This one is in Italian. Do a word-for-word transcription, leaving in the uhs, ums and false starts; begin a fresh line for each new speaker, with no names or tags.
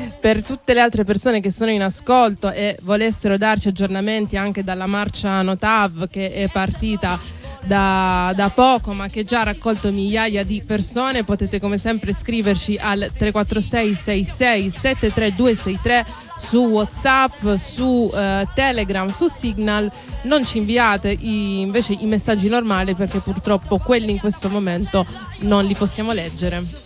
Per tutte le altre persone che sono in ascolto e volessero darci aggiornamenti anche dalla marcia Notav, che è partita da, da poco ma che già ha raccolto migliaia di persone, potete come sempre scriverci al tre quattro sei sei sei sette tre due sei tre su WhatsApp, su uh, Telegram, su Signal. Non ci inviate i, invece i messaggi normali, perché purtroppo quelli in questo momento non li possiamo leggere.